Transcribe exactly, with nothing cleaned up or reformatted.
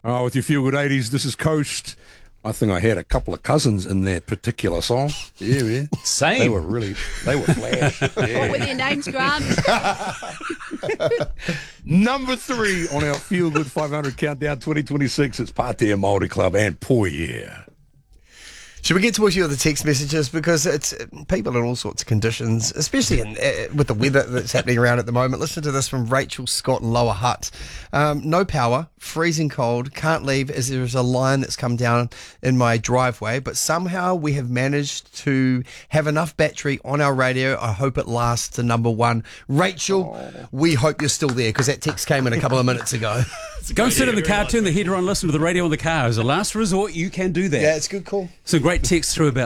Oh, with your feel good eighties, this is Coast. I think I had a couple of cousins in that particular song. Yeah, man. Same. They were really, they were flash. Yeah. What were their names, Grant? Number three on our Feel Good five hundred Countdown twenty twenty-six, it's Patea Māori Club and Poia. Should we get to a few of the text messages? Because it's people in all sorts of conditions, especially in, uh, with the weather that's happening around at the moment. Listen to this from Rachel Scott in Lower Hutt. Um, no power, freezing cold, can't leave as there is a line that's come down in my driveway, but somehow we have managed to have enough battery on our radio. I hope it lasts to number one. Rachel, oh. we hope you're still there because that text came in a couple of minutes ago. Go and sit in the car, turn the heater on, listen to the radio in the car. As a last resort, you can do that. Yeah, it's a good call. Some great text through about